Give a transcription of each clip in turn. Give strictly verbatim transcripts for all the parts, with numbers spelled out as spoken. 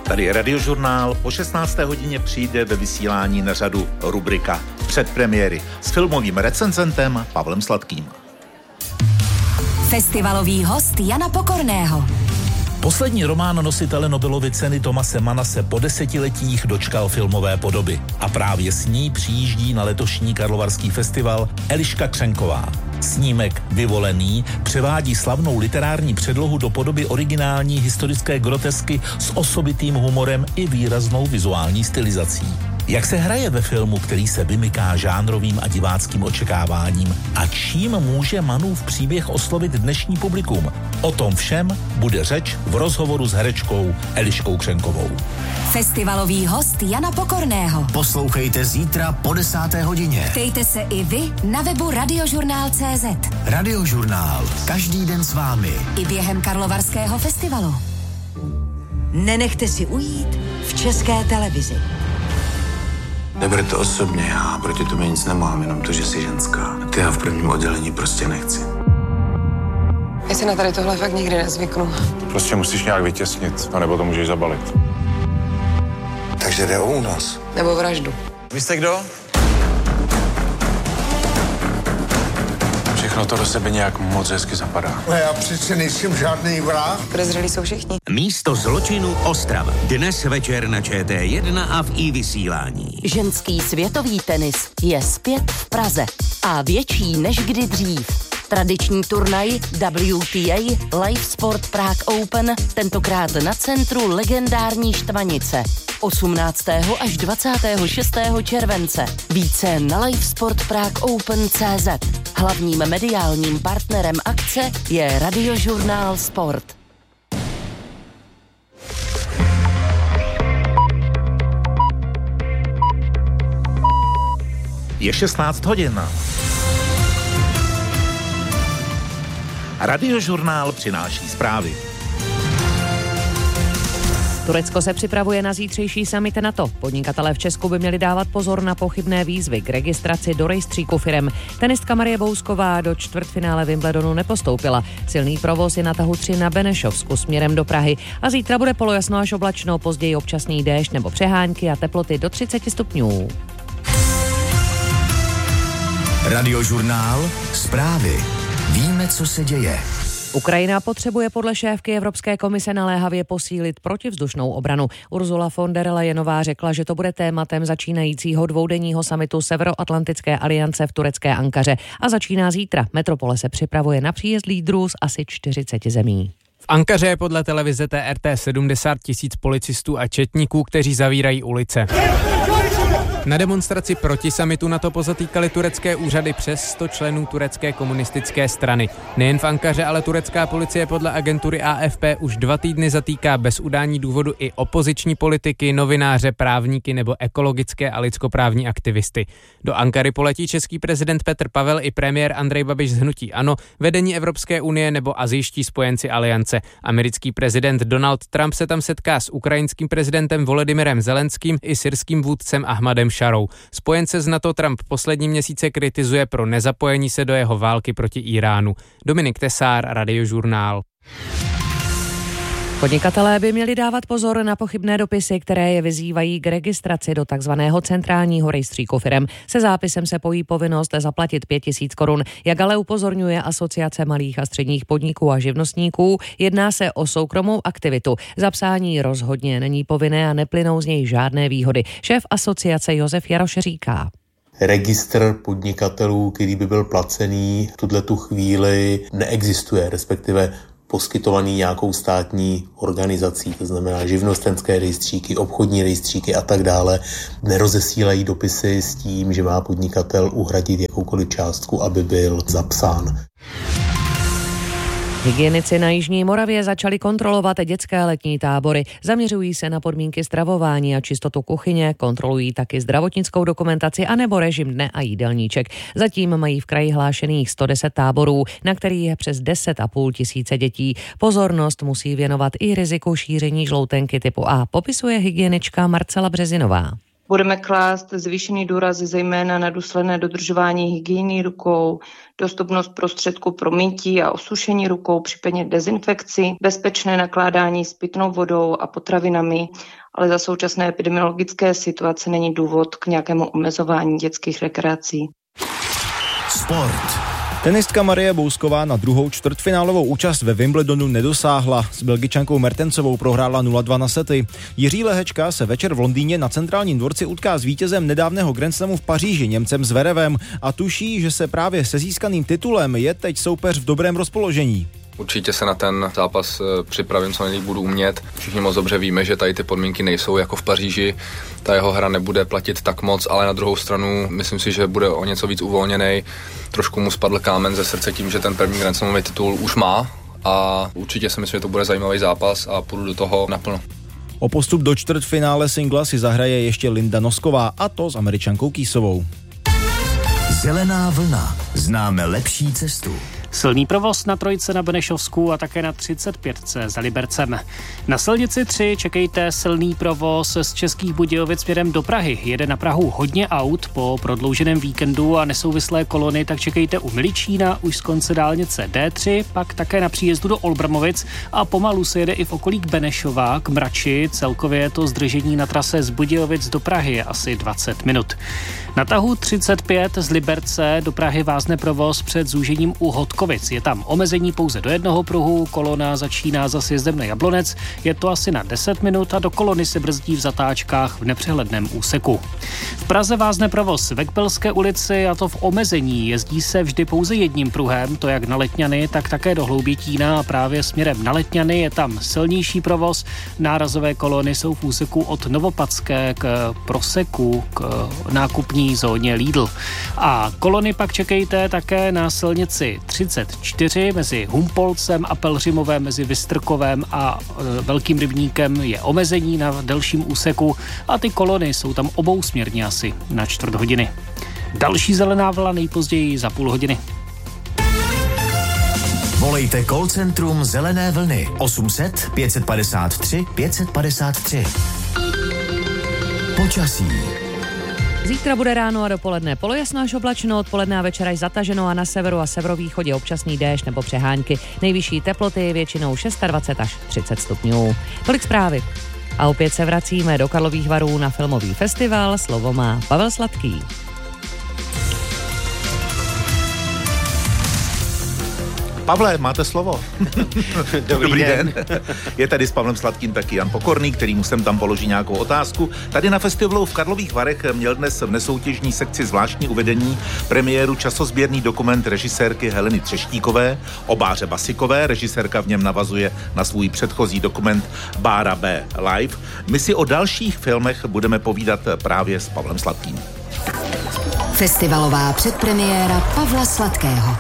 Tady je Radiožurnál. Po šestnácté hodině přijde ve vysílání na řadu rubrika Předpremiéry s filmovým recenzentem Pavlem Sladkým. Festivalový host Jana Pokorného. Poslední román nositele Nobelovy ceny Thomase Manna se po desetiletích dočkal filmové podoby. A právě s ní přijíždí na letošní Karlovarský festival Eliška Křenková. Snímek Vyvolený převádí slavnou literární předlohu do podoby originální historické grotesky s osobitým humorem i výraznou vizuální stylizací. Jak se hraje ve filmu, který se vymyká žánrovým a diváckým očekáváním a čím může Mannův příběh oslovit dnešní publikum? O tom všem bude řeč v rozhovoru s herečkou Eliškou Křenkovou. Festivalový host Jana Pokorného. Poslouchejte zítra po desáté hodině. Ptejte se i vy na webu radiožurnál tečka cé zet. Radiožurnál. Každý den s vámi. I během Karlovarského festivalu. Nenechte si ujít v České televizi. Neber to osobně, já proti tobě nic nemám, jenom to, že jsi ženská. Ty já v prvním oddělení prostě nechci. Já si na tady tohle fakt nikdy nezvyknu. Prostě musíš nějak vytěsnit, anebo to můžeš zabalit. Takže jde o únos. Nebo vraždu. Vy jste kdo? Všechno to do sebe nějak moc hezky zapadá. No já přece nejsem žádný vrah. Podezřelí jsou všichni. Místo zločinu Ostrava. Dnes večer na Č T jedna a v i-vysílání. Ženský světový tenis je zpět v Praze a větší než kdy dřív. Tradiční turnaj W T A Live Sport Prague Open, tentokrát na centru legendární Štvanice. osmnáctého až dvacátého šestého července. Více na livesport prague open tečka cé zet. Hlavním mediálním partnerem akce je Radiožurnál Sport. Je šestnáct hodin. Radiožurnál přináší zprávy. Turecko se připravuje na zítřejší summit NATO. Podnikatelé v Česku by měli dávat pozor na pochybné výzvy k registraci do rejstříku firem. Tenistka Marie Bousková do čtvrtfinále Wimbledonu nepostoupila. Silný provoz je na tahu tři na Benešovsku směrem do Prahy. A zítra bude polojasno až oblačno, později občasný déšť nebo přehánky a teploty do třicet stupňů. Radiožurnál. Zprávy. Víme, co se děje. Ukrajina potřebuje podle šéfky Evropské komise naléhavě posílit protivzdušnou obranu. Ursula von der Leyenová řekla, že to bude tématem začínajícího dvoudenního summitu Severoatlantické aliance v turecké Ankaře a začíná zítra. Metropole se připravuje na příjezd lídrů z asi čtyřiceti zemí. V Ankaře je podle televize T R T sedmdesát tisíc policistů a četníků, kteří zavírají ulice. Na demonstraci proti summitu NATO pozatýkali turecké úřady přes sto členů turecké komunistické strany. Nejen v Ankaře, ale turecká policie podle agentury A F P už dva týdny zatýká bez udání důvodu i opoziční politiky, novináře, právníky nebo ekologické a lidskoprávní aktivisty. Do Ankary poletí český prezident Petr Pavel i premiér Andrej Babiš z hnutí ANO, vedení Evropské unie nebo asijští spojenci aliance. Americký prezident Donald Trump se tam setká s ukrajinským prezidentem Volodymyrem Zelenským i syrským vůdcem Ahmadem Šarou. Spojence z NATO Trump poslední měsíce kritizuje pro nezapojení se do jeho války proti Iránu. Dominik Tesár, Radiožurnál. Podnikatelé by měli dávat pozor na pochybné dopisy, které je vyzývají k registraci do takzvaného centrálního rejstříku firem. Se zápisem se pojí povinnost zaplatit pět tisíc korun. Jak ale upozorňuje Asociace malých a středních podniků a živnostníků, jedná se o soukromou aktivitu. Zapsání rozhodně není povinné a neplynou z něj žádné výhody. Šéf asociace Josef Jaroš říká. Registr podnikatelů, který by byl placený, v tuhletu chvíli neexistuje, respektive poskytovaný nějakou státní organizací, to znamená živnostenské rejstříky, obchodní rejstříky a tak dále, nerozesílají dopisy s tím, že má podnikatel uhradit jakoukoliv částku, aby byl zapsán. Hygienici na Jižní Moravě začali kontrolovat dětské letní tábory. Zaměřují se na podmínky stravování a čistotu kuchyně, kontrolují taky zdravotnickou dokumentaci anebo režim dne a jídelníček. Zatím mají v kraji hlášených sto deset táborů, na kterých je přes deset a půl tisíce dětí. Pozornost musí věnovat i riziku šíření žloutenky typu A, popisuje hygienička Marcela Březinová. Budeme klást zvýšený důraz zejména na důsledné dodržování hygieny rukou, dostupnost prostředků pro mytí a osušení rukou, případně dezinfekci, bezpečné nakládání s pitnou vodou a potravinami, ale za současné epidemiologické situace není důvod k nějakému omezování dětských rekreací. Sport. Tenistka Marie Bousková na druhou čtvrtfinálovou účast ve Wimbledonu nedosáhla. S Belgičankou Mertensovou prohrála nula dva na sety. Jiří Lehečka se večer v Londýně na Centrálním dvorci utká s vítězem nedávného Grand Slamu v Paříži, Němcem Zverevem, a tuší, že se právě se získaným titulem je teď soupeř v dobrém rozpoložení. Určitě se na ten zápas připravím, co nejlíp budu umět. Všichni moc dobře víme, že tady ty podmínky nejsou jako v Paříži. Ta jeho hra nebude platit tak moc, ale na druhou stranu myslím si, že bude o něco víc uvolněnej. Trošku mu spadl kámen ze srdce tím, že ten první Grand Slamový titul už má a určitě si myslím, že to bude zajímavý zápas a půjdu do toho naplno. O postup do čtvrtfinále singla si zahraje ještě Linda Nosková, a to s Američankou Kýsovou. Zelená vlna. Známe lepší cestu. Silný provoz na trojce na Benešovsku a také na třicet pět za Libercem. Na silnici tři čekejte silný provoz z Českých Budějovic směrem do Prahy. Jede na Prahu hodně aut po prodlouženém víkendu a nesouvislé kolony, tak čekejte u Miličína už z konce dálnice D tři, pak také na příjezdu do Olbramovic a pomalu se jede i v okolí k Benešova, k Mrači. Celkově je to zdržení na trase z Budějovic do Prahy je asi dvacet minut. Na tahu třicet pět z Liberce do Prahy vázne provoz před zúžením u Hodkovic. Je tam omezení pouze do jednoho pruhu, kolona začíná za sjezdem na Jablonec, je to asi na deset minut a do kolony se brzdí v zatáčkách v nepřehledném úseku. V Praze vázne provoz ve Kbelské ulici, a to v omezení. Jezdí se vždy pouze jedním pruhem, to jak na Letňany, tak také do Hloubětína, a právě směrem na Letňany je tam silnější provoz. Nárazové kolony jsou v úseku od Novopadské k Proseku, k nákupní zóně Lidl. A kolony pak čekejte také na silnici třicet čtyři mezi Humpolcem a Pelhřimovem, mezi Vystrkovem a e, Velkým Rybníkem je omezení na delším úseku a ty kolony jsou tam obousměrně asi na čtvrt hodiny. Další zelená vlna nejpozději za půl hodiny. Volejte call centrum Zelené vlny osm set pět padesát tři pět padesát tři. Počasí. Zítra bude ráno a dopoledne polojasno až oblačno, odpoledne a večer až zataženo a na severu a severovýchodě občasný déšť nebo přehánky. Nejvyšší teploty většinou dvacet šest až třicet stupňů. Tolik zprávy. A opět se vracíme do Karlových Varů na filmový festival. Slovo má Pavel Sladký. Pavle, máte slovo. Dobrý, Dobrý den. den. Je tady s Pavlem Sladkým taky Jan Pokorný, kterýmu jsem tam položí nějakou otázku. Tady na festivalu v Karlových Varech měl dnes v nesoutěžní sekci zvláštní uvedení premiéru časozběrný dokument režisérky Heleny Třeštíkové o Báře Basikové. Režisérka v něm navazuje na svůj předchozí dokument Bára B. Live. My si o dalších filmech budeme povídat právě s Pavlem Sladkým. Festivalová předpremiéra Pavla Sladkého.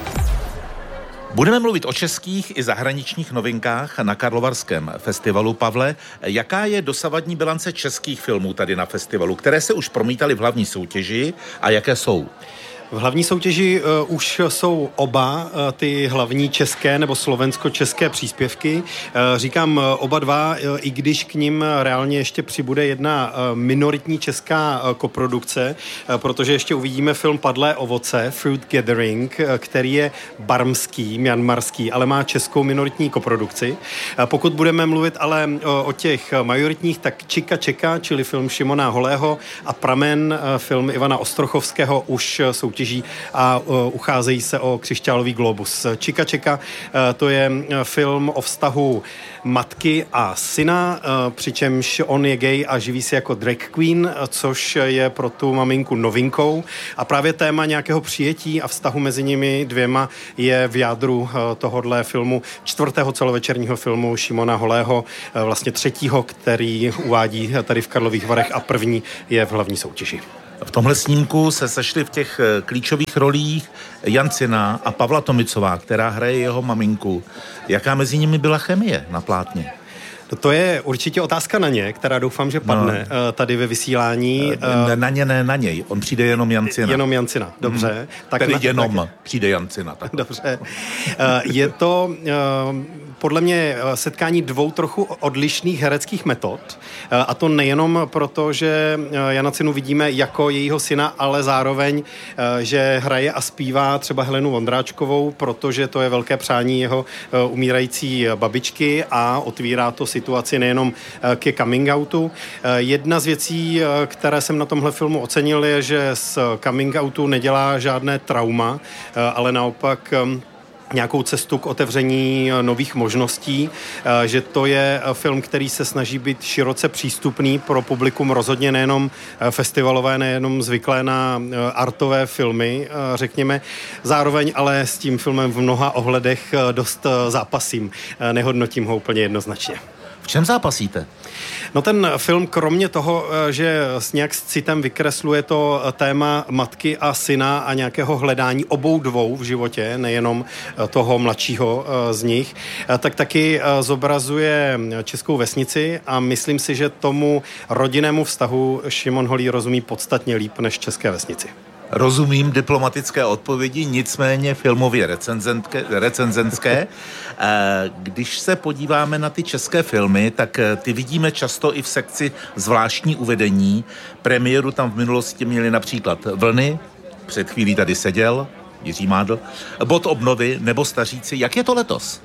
Budeme mluvit o českých i zahraničních novinkách na Karlovarském festivalu. Pavle, jaká je dosavadní bilance českých filmů tady na festivalu, které se už promítaly v hlavní soutěži a jaké jsou? V hlavní soutěži uh, už jsou oba uh, ty hlavní české nebo slovensko-české příspěvky. Uh, říkám uh, oba dva, uh, i když k nim reálně ještě přibude jedna uh, minoritní česká uh, koprodukce, uh, protože ještě uvidíme film Padlé ovoce, Fruit Gathering, uh, který je barmský, myanmarský, ale má českou minoritní koprodukci. Uh, pokud budeme mluvit ale uh, o těch majoritních, tak Čika Čeka, čili film Šimona Holého, a Pramen, uh, film Ivana Ostrochovského, už uh, soutěží a uh, ucházejí se o křišťálový globus. Čika Čeka, uh, to je film o vztahu matky a syna, uh, přičemž on je gay a živí se jako drag queen, což je pro tu maminku novinkou. A právě téma nějakého přijetí a vztahu mezi nimi dvěma je v jádru uh, tohodle filmu, čtvrtého celovečerního filmu Šimona Holého, uh, vlastně třetího, který uvádí tady v Karlových Varech, a první je v hlavní soutěži. V tomhle snímku se sešli v těch klíčových rolích Jan Cina a Pavla Tomicová, která hraje jeho maminku. Jaká mezi nimi byla chemie na plátně? To je určitě otázka na ně, která doufám, že padne no. tady ve vysílání. Na, na ně, ne na něj. On přijde jenom Jan Cina. Jenom Jan Cina, dobře. Hmm. Tak Tedy na, jenom tak... přijde Jan Cina. Tak. Dobře. Je to podle mě setkání dvou trochu odlišných hereckých metod. A to nejenom proto, že Jana Cinu vidíme jako jejího syna, ale zároveň, že hraje a zpívá třeba Helenu Vondráčkovou, protože to je velké přání jeho umírající babičky a otvírá to situaci nejenom ke coming outu. Jedna z věcí, které jsem na tomhle filmu ocenil, je, že z coming outu nedělá žádné trauma, ale naopak nějakou cestu k otevření nových možností, že to je film, který se snaží být široce přístupný pro publikum, rozhodně nejenom festivalové, nejenom zvyklé na artové filmy, řekněme. Zároveň ale s tím filmem v mnoha ohledech dost zápasím. Nehodnotím ho úplně jednoznačně. V čem zápasíte? No ten film, kromě toho, že s nějak s citem vykresluje to téma matky a syna a nějakého hledání obou dvou v životě, nejenom toho mladšího z nich, tak taky zobrazuje českou vesnici a myslím si, že tomu rodinnému vztahu Šimon Holý rozumí podstatně líp než české vesnici. Rozumím diplomatické odpovědi, nicméně filmově recenzentské. Když se podíváme na ty české filmy, tak ty vidíme často i v sekci zvláštní uvedení. Premiéru tam v minulosti měli například Vlny, před chvílí tady seděl Jiří Mádl, Bod obnovy nebo Staříci. Jak je to letos?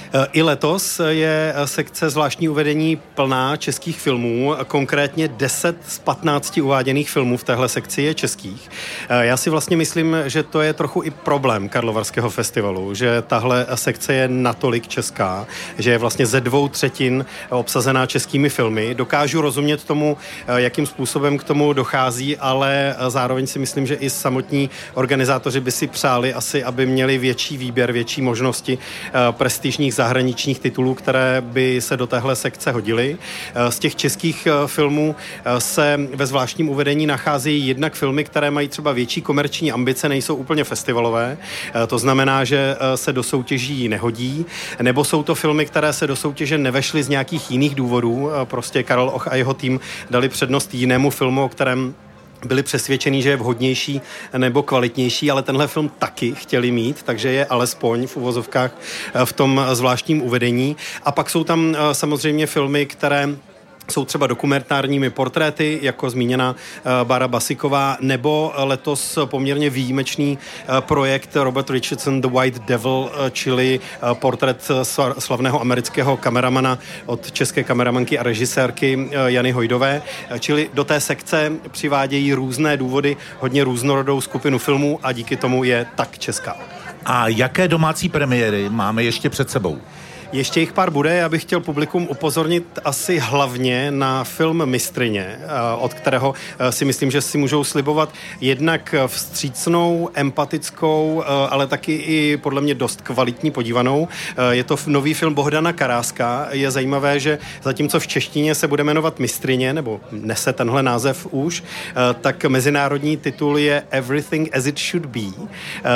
I letos je sekce zvláštní uvedení plná českých filmů, konkrétně deset z patnácti uváděných filmů v téhle sekci je českých. Já si vlastně myslím, že to je trochu i problém Karlovarského festivalu, že tahle sekce je natolik česká, že je vlastně ze dvou třetin obsazená českými filmy. Dokážu rozumět tomu, jakým způsobem k tomu dochází, ale zároveň si myslím, že i samotní organizátoři by si přáli asi, aby měli větší výběr, větší možnosti prestižních zahraničních titulů, které by se do téhle sekce hodily. Z těch českých filmů se ve zvláštním uvedení nacházejí jednak filmy, které mají třeba větší komerční ambice, nejsou úplně festivalové, to znamená, že se do soutěží nehodí, nebo jsou to filmy, které se do soutěže nevešly z nějakých jiných důvodů, prostě Karel Och a jeho tým dali přednost jinému filmu, o kterém byli přesvědčení, že je vhodnější nebo kvalitnější, ale tenhle film taky chtěli mít, takže je alespoň v uvozovkách v tom zvláštním uvedení. A pak jsou tam samozřejmě filmy, které jsou třeba dokumentárními portréty, jako zmíněná Bára Basiková, nebo letos poměrně výjimečný projekt Robert Richardson The White Devil, čili portrét slavného amerického kameramana od české kameramanky a režisérky Jany Hojdové. Čili do té sekce přivádějí různé důvody, hodně různorodou skupinu filmů a díky tomu je tak česká. A jaké domácí premiéry máme ještě před sebou? Ještě jich pár bude, já bych chtěl publikum upozornit asi hlavně na film Mistryně, od kterého si myslím, že si můžou slibovat jednak vstřícnou, empatickou, ale taky i podle mě dost kvalitní podívanou. Je to nový film Bohdana Karáska. Je zajímavé, že zatímco v češtině se bude jmenovat Mistryně, nebo nese tenhle název už, tak mezinárodní titul je Everything as it should be,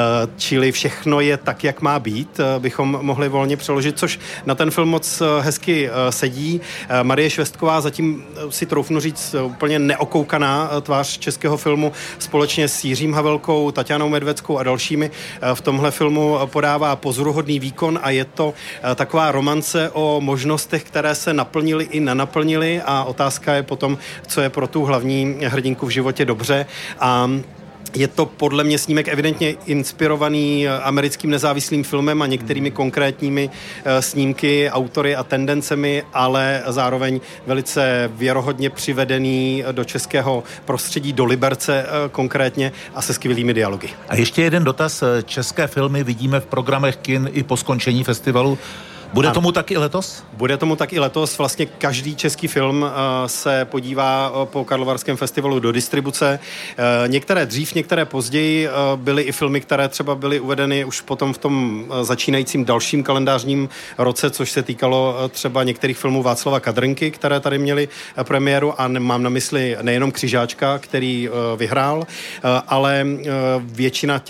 čili všechno je tak, jak má být, bychom mohli volně přeložit, což na ten film moc hezky sedí. Marie Švestková, zatím si troufnu říct úplně neokoukaná tvář českého filmu, společně s Jiřím Havelkou, Taťánou Medveckou a dalšími v tomhle filmu podává pozoruhodný výkon a je to taková romance o možnostech, které se naplnily i nenaplnily a otázka je potom, co je pro tu hlavní hrdinku v životě dobře. A je to podle mě snímek evidentně inspirovaný americkým nezávislým filmem a některými konkrétními snímky, autory a tendencemi, ale zároveň velice věrohodně přivedený do českého prostředí, do Liberce konkrétně a se skvělými dialogy. A ještě jeden dotaz. České filmy vidíme v programech kin i po skončení festivalu. Bude ano. tomu tak i letos? Bude tomu tak i letos. Vlastně každý český film uh, se podívá uh, po Karlovarském festivalu do distribuce. Uh, některé dřív, některé později uh, byly i filmy, které třeba byly uvedeny už potom v tom uh, začínajícím dalším kalendářním roce, což se týkalo uh, třeba některých filmů Václava Kadrnky, které tady měly uh, premiéru a ne, mám na mysli nejenom Křižáčka, který uh, vyhrál, uh, ale uh, většina těch